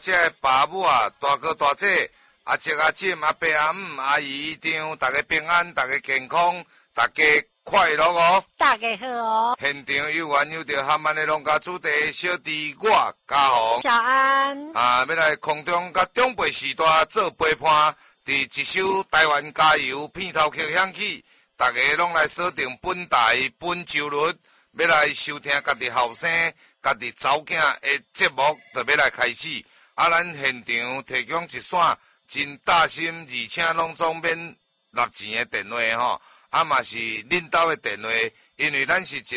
这个爸母啊，大哥大姐，阿叔阿婶阿伯阿姆阿姨姨丈，大家平安，大家健康，大家快乐哦！ 大家好哦！ 现场有缘有着含万的农家主题小弟我嘉宏早安要来空中甲长辈时代做陪伴，伫一首台湾加油片头曲响起，大家拢来锁定本台本周日，要来收听家己后生、家己查囝的节目，就要来开始。咱现场提供一线真大心，而且拢总免纳钱的电话吼，嘛是恁兜的电话，因为咱是一